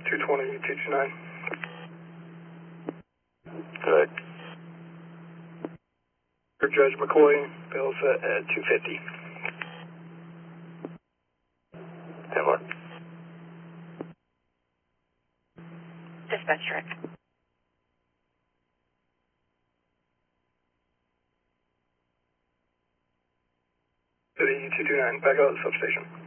220, 229. Good. For Judge McCoy, bill set at 250. 10-1. Dispatch track. City 229, back out of the substation.